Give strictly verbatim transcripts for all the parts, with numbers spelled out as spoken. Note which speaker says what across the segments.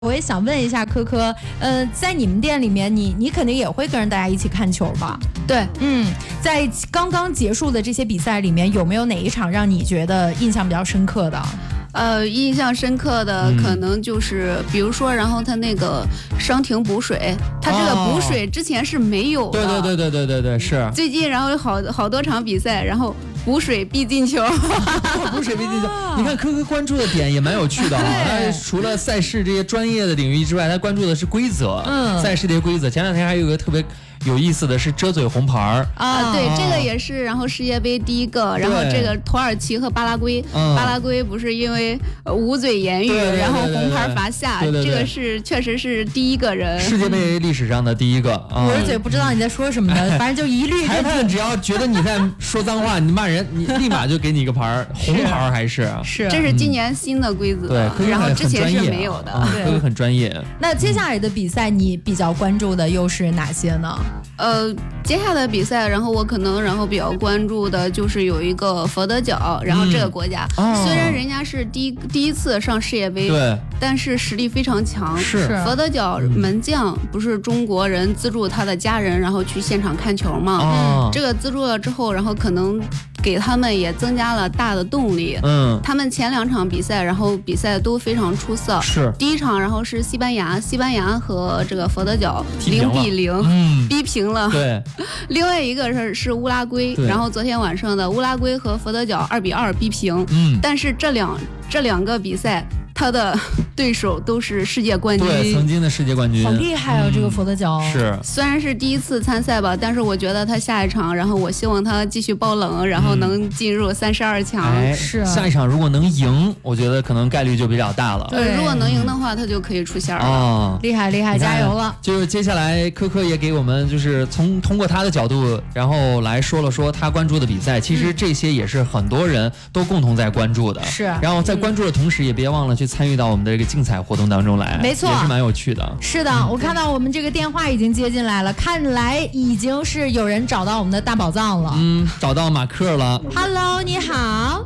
Speaker 1: 我也想问一下科科，呃，在你们店里面，你你肯定也会跟着大家一起看球吧？
Speaker 2: 对，
Speaker 1: 嗯，在刚刚结束的这些比赛里面，有没有哪一场让你觉得印象比较深刻的？
Speaker 2: 呃，印象深刻的可能就是，嗯、比如说，然后他那个伤停补水，他这个补水之前是没有的。
Speaker 3: 对对对对对对对，是。
Speaker 2: 最近然后有好好多场比赛，然后补水必进球。
Speaker 3: 补水必进球，你看科科关注的点也蛮有趣的啊。他除了赛事这些专业的领域之外，他关注的是规则，嗯，赛事这些规则。前两天还有一个特别有意思的是遮嘴红牌
Speaker 2: 啊，对，这个也是，然后世界杯第一个，然后这个土耳其和巴拉圭，嗯、巴拉圭不是因为捂嘴言语，然后红牌罚下，
Speaker 3: 对对对对
Speaker 2: 这个是确实是第一个人，
Speaker 3: 世界杯历史上的第一个。
Speaker 1: 捂着嘴不知道你在说什么的，反正就一律。
Speaker 3: 裁判只要觉得你在说脏话，你骂人，你立马就给你一个牌，红牌还是
Speaker 1: 是，
Speaker 2: 这是今年新的规则，
Speaker 3: 对，
Speaker 2: 然后之前是没有的，
Speaker 3: 科科很专业。
Speaker 1: 那接下来的比赛，你比较关注的又是哪些呢？
Speaker 2: 呃，接下来比赛，然后我可能然后比较关注的就是有一个佛得角，然后这个国家、嗯哦、虽然人家是第一第一次上世界杯，
Speaker 3: 对，
Speaker 2: 但是实力非常强。
Speaker 3: 是
Speaker 2: 佛得角门将不是中国人资助他的家人，然后去现场看球嘛？
Speaker 3: 哦、
Speaker 2: 这个资助了之后，然后可能给他们也增加了大的动力。
Speaker 3: 嗯，
Speaker 2: 他们前两场比赛，然后比赛都非常出色。
Speaker 3: 是
Speaker 2: 第一场，然后是西班牙，西班牙和这个佛得角零比零、
Speaker 3: 嗯、
Speaker 2: 逼平了。
Speaker 3: 对，
Speaker 2: 另外一个是是乌拉圭，然后昨天晚上的乌拉圭和佛得角二比二逼平。
Speaker 3: 嗯，
Speaker 2: 但是这两这两个比赛，他的对手都是世界冠军，
Speaker 3: 对，曾经的世界冠军，
Speaker 1: 好厉害啊！嗯、这个佛得角
Speaker 3: 是，
Speaker 2: 虽然是第一次参赛吧，但是我觉得他下一场，然后我希望他继续爆冷，然后能进入三十二强。
Speaker 3: 哎、
Speaker 1: 是
Speaker 3: 下一场如果能赢，我觉得可能概率就比较大了。
Speaker 2: 对，如果能赢的话，他就可以出线了。
Speaker 3: 哦，
Speaker 1: 厉害厉害，加油了！
Speaker 3: 就是接下来科科也给我们就是从通过他的角度，然后来说了说他关注的比赛。其实这些也是很多人都共同在关注的。
Speaker 1: 是，
Speaker 3: 然后在关注的同时，也别忘了去参与到我们的这个竞彩活动当中来。
Speaker 1: 没错，
Speaker 3: 也是蛮有趣的。
Speaker 1: 是的，我看到我们这个电话已经接进来了，看来已经是有人找到我们的大宝藏了。
Speaker 3: 嗯，找到马克了。
Speaker 1: Hello， 你好。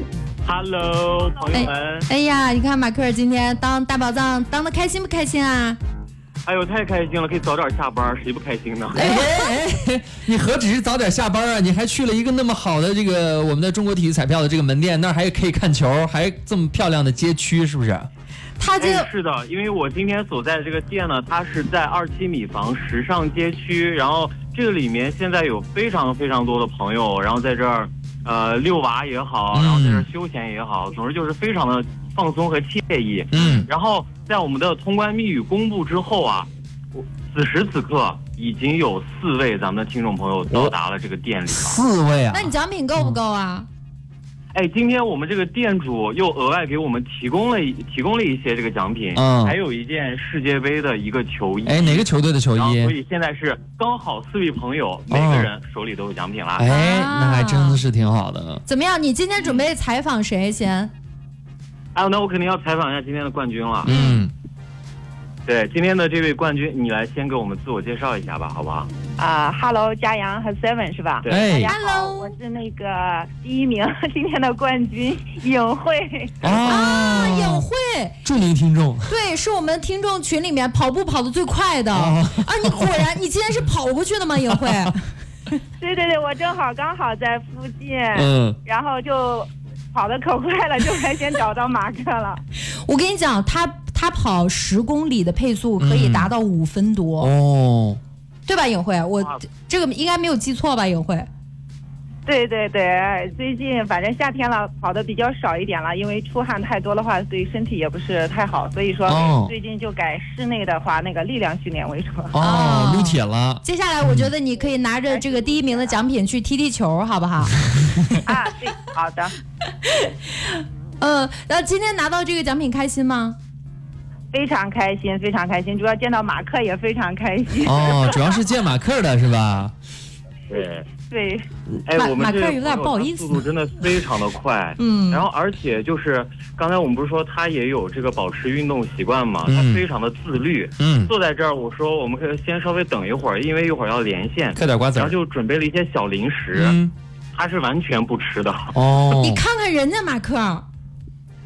Speaker 4: Hello， 朋友们。
Speaker 1: 哎, 哎呀，你看马克今天当大宝藏当的开心不开心啊？
Speaker 4: 哎呦，太开心了，可以早点下班，谁不开心呢？
Speaker 3: 哎哎哎，你何止是早点下班啊，你还去了一个那么好的这个我们的中国体育彩票的这个门店，那儿还可以看球，还这么漂亮的街区，是不是？
Speaker 1: 他这个、
Speaker 4: 哎、是的，因为我今天所在的这个店呢，它是在二七米房时尚街区，然后这个里面现在有非常非常多的朋友，然后在这儿呃遛娃也好，然后在这儿休闲也好，总之就是非常的放松和惬意。
Speaker 3: 嗯，
Speaker 4: 然后在我们的通关密语公布之后啊，此时此刻已经有四位咱们的听众朋友到达了这个店里了。
Speaker 3: 四位啊？
Speaker 1: 那你奖品够不够啊？
Speaker 4: 哎，今天我们这个店主又额外给我们提供了提供了一些这个奖品，
Speaker 3: 嗯，
Speaker 4: 还有一件世界杯的一个球衣。
Speaker 3: 哎，哪个球队的球衣？
Speaker 4: 所以现在是刚好四位朋友、哦、每个人手里都有奖品啦。
Speaker 3: 哎，那还真的是挺好的。
Speaker 1: 怎么样？你今天准备采访谁先？
Speaker 4: 哎，那我肯定要采访一下今天的冠军了。
Speaker 3: 嗯。
Speaker 4: 对，今天的这位冠军，你来先给我们自我介绍一下吧，好不好？
Speaker 5: 啊、呃、，Hello， 嘉阳和 Seven 是吧？
Speaker 4: 对，
Speaker 3: 哎、
Speaker 5: 大家好，我是那个第一名，今天的冠军颖慧。
Speaker 1: 啊，颖慧，
Speaker 3: 著名听众。
Speaker 1: 对，是我们听众群里面跑步跑得最快的。啊, 啊，你果然，你今天是跑过去的吗，颖慧？
Speaker 5: 对对对，我正好刚好在附近，
Speaker 3: 嗯，
Speaker 5: 然后就跑得可快了，就还先找到马克了。
Speaker 1: 我跟你讲，他。他跑十公里的配速可以达到五分多、
Speaker 3: 嗯、哦，
Speaker 1: 对吧，颖慧？我这个应该没有记错吧，颖慧？
Speaker 5: 对对对，最近反正夏天了，跑的比较少一点了，因为出汗太多的话，对身体也不是太好，所以说最近就改室内的话，那个力量训练为主。
Speaker 3: 哦，撸铁了。
Speaker 1: 接下来我觉得你可以拿着这个第一名的奖品去踢踢球，好不好？
Speaker 5: 啊，对，好的。
Speaker 1: 呃，那今天拿到这个奖品开心吗？
Speaker 5: 非常开心，非常开心，主要见到马克也非常开心。
Speaker 3: 哦，主要是见马克的是吧？
Speaker 4: 对
Speaker 5: 对。
Speaker 4: 哎，我们这个
Speaker 1: 有点不好意思，
Speaker 4: 速度真的非常的快。嗯。然后，而且就是刚才我们不是说他也有这个保持运动习惯嘛？嗯、他非常的自律。嗯。坐在这儿，我说我们可以先稍微等一会儿，因为一会儿要连线。
Speaker 3: 嗑点瓜子。
Speaker 4: 然后就准备了一些小零食，嗯、他是完全不吃的。
Speaker 3: 哦。
Speaker 1: 你看看人家马克。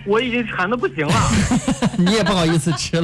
Speaker 4: 我已经馋的不行了。
Speaker 3: 你也不好意思吃了。